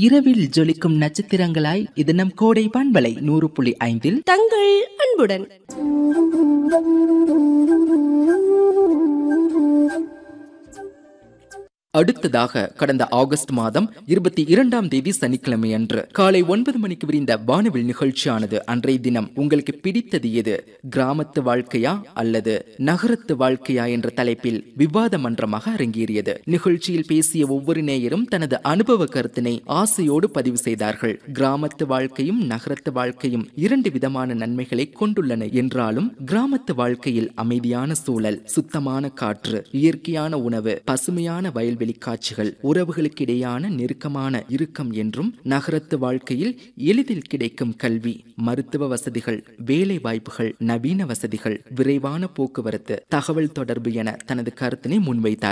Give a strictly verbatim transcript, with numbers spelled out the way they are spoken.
இரவில் ஜொலிக்கும் நட்சத்திரங்களாய் இது நம் கோடை பண்பலை நூறு புள்ளி ஐந்தில் தங்கள் அன்புடன். அடுத்ததாக கடந்த ஆகஸ்ட் மாதம் இருபத்தி இரண்டாம் தேதி சனிக்கிழமை அன்று காலை ஒன்பது மணிக்கு விரிந்த வானவில் நிகழ்ச்சியானது அன்றைய தினம் உங்களுக்கு பிடித்தது எது, கிராமத்து வாழ்க்கையா அல்லது நகரத்து வாழ்க்கையா என்ற தலைப்பில் விவாத மன்றமாக அரங்கேறியது. நிகழ்ச்சியில் பேசிய ஒவ்வொரு நேயரும் தனது அனுபவ கருத்தினை ஆசையோடு பதிவு செய்தார்கள். கிராமத்து வாழ்க்கையும் நகரத்து வாழ்க்கையும் இரண்டு விதமான நன்மைகளை கொண்டுள்ளன என்றாலும் கிராமத்து வாழ்க்கையில் அமைதியான சூழல், சுத்தமான காற்று, இயற்கையான உணவு, பசுமையான வயல் வெளிக்காட்சிகள், உறவுகளுக்கு இடையான நெருக்கமான இறுக்கம் என்றும், நகரத்து வாழ்க்கையில் எளிதில் கிடைக்கும் கல்வி, மருத்துவ வசதிகள், வேலை வாய்ப்புகள், நவீன வசதிகள், விரைவான போக்குவரத்து, தகவல் தொடர்பு என தனது கருத்தினை முன்வைத்தார்.